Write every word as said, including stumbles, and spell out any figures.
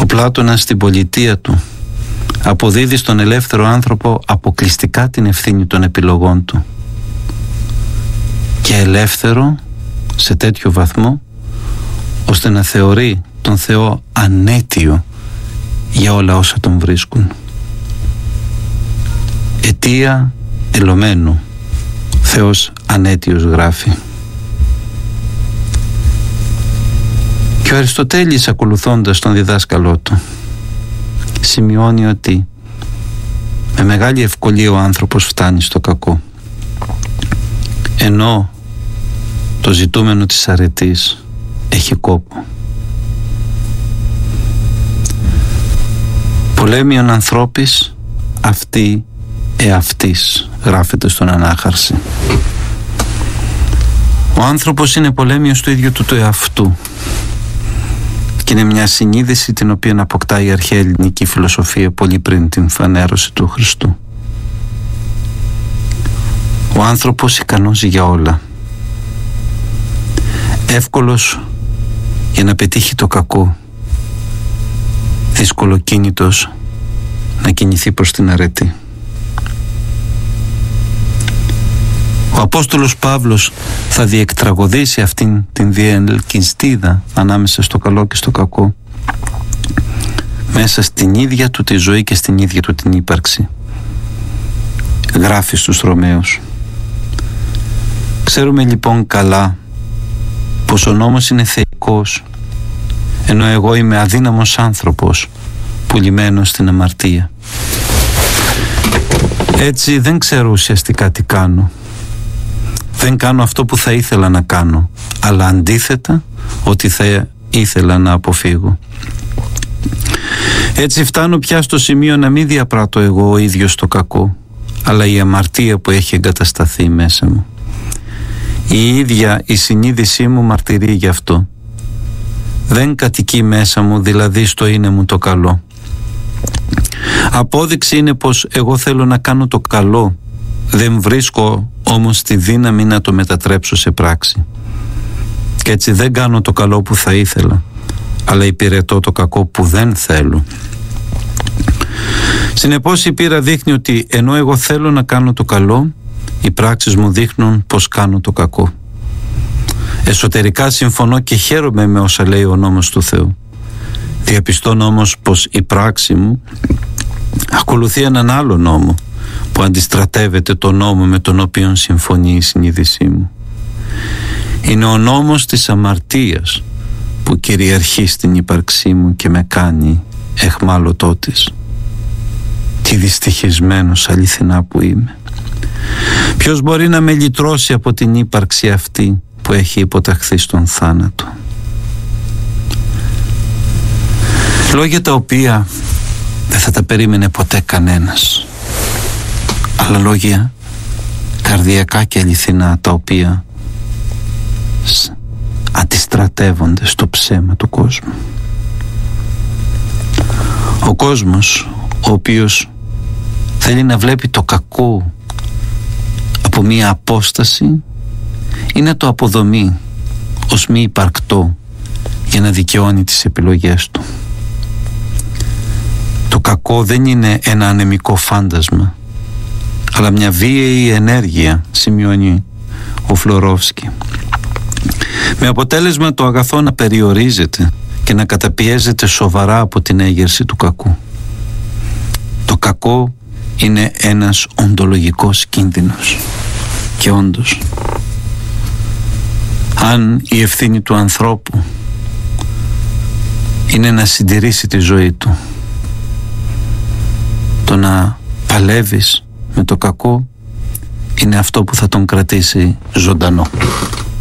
Πλάτωνας στην πολιτεία του αποδίδει στον ελεύθερο άνθρωπο αποκλειστικά την ευθύνη των επιλογών του, και ελεύθερο σε τέτοιο βαθμό ώστε να θεωρεί τον Θεό ανέτιο για όλα όσα τον βρίσκουν. Αιτία ελωμένου, Θεός ανέτιος, γράφει. Και ο Αριστοτέλης, ακολουθώντας τον διδάσκαλό του, σημειώνει ότι με μεγάλη ευκολία ο άνθρωπος φτάνει στο κακό, ενώ το ζητούμενο της αρετής έχει κόπο. Πολέμιον ανθρώπης αυτή εαυτής, γράφεται στον Ανάχαρση. Ο άνθρωπος είναι πολέμιος του ίδιου του του εαυτού, και είναι μια συνείδηση την οποία αποκτά η αρχαία ελληνική φιλοσοφία πολύ πριν την φανέρωση του Χριστού. Ο άνθρωπος ικανός για όλα, εύκολος για να πετύχει το κακό, δυσκολοκίνητος να κινηθεί προς την αρετή. Ο Απόστολος Παύλος θα διεκτραγωδήσει αυτήν την διελκυστίδα ανάμεσα στο καλό και στο κακό μέσα στην ίδια του τη ζωή και στην ίδια του την ύπαρξη. Γράφει στους Ρωμαίους: ξέρουμε λοιπόν καλά πως ο νόμος είναι θεϊκός, ενώ εγώ είμαι αδύναμος άνθρωπος, πουλημένος στην αμαρτία. Έτσι δεν ξέρω ουσιαστικά τι κάνω. Δεν κάνω αυτό που θα ήθελα να κάνω, αλλά αντίθετα ότι θα ήθελα να αποφύγω. Έτσι φτάνω πια στο σημείο να μην διαπράττω εγώ ο ίδιος το κακό, αλλά η αμαρτία που έχει εγκατασταθεί μέσα μου. Η ίδια η συνείδησή μου μαρτυρεί γι' αυτό. Δεν κατοικεί μέσα μου, δηλαδή στο είναι μου το καλό. Απόδειξη είναι πως εγώ θέλω να κάνω το καλό, δεν βρίσκω όμως τη δύναμη να το μετατρέψω σε πράξη. Και έτσι δεν κάνω το καλό που θα ήθελα, αλλά υπηρετώ το κακό που δεν θέλω. Συνεπώς η πείρα δείχνει ότι ενώ εγώ θέλω να κάνω το καλό, οι πράξεις μου δείχνουν πως κάνω το κακό. Εσωτερικά συμφωνώ και χαίρομαι με όσα λέει ο νόμος του Θεού. Διαπιστώνω όμως πως η πράξη μου ακολουθεί έναν άλλο νόμο που αντιστρατεύεται το νόμο με τον οποίο συμφωνεί η συνείδησή μου. Είναι ο νόμος της αμαρτίας που κυριαρχεί στην ύπαρξή μου και με κάνει εχμάλωτό της. Τι δυστυχισμένος αληθινά που είμαι. Ποιος μπορεί να με λυτρώσει από την ύπαρξη αυτή που έχει υποταχθεί στον θάνατο? Λόγια τα οποία δεν θα τα περίμενε ποτέ κανένας, αλλά λόγια καρδιακά και αληθινά, τα οποία αντιστρατεύονται στο ψέμα του κόσμου. Ο κόσμος, ο οποίος θέλει να βλέπει το κακό από μία απόσταση ή να το αποδομεί ως μη υπαρκτό για να δικαιώνει τις επιλογές του. Το κακό δεν είναι ένα ανεμικό φάντασμα, αλλά μια βίαιη ενέργεια, σημειώνει ο Φλωρόφσκι, με αποτέλεσμα το αγαθό να περιορίζεται και να καταπιέζεται σοβαρά από την έγερση του κακού. Το κακό είναι ένας οντολογικός κίνδυνος, και όντως, αν η ευθύνη του ανθρώπου είναι να συντηρήσει τη ζωή του, το να παλεύεις με το κακό είναι αυτό που θα τον κρατήσει ζωντανό.